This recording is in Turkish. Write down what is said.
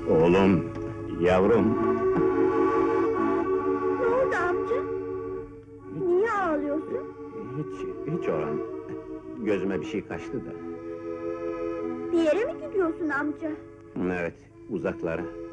Oğlum, yavrum. Ne oldu amca? Niye ağlıyorsun? Hiç Orhan. Gözüme bir şey kaçtı da. Bir yere mi gidiyorsun amca? Evet, uzaklara.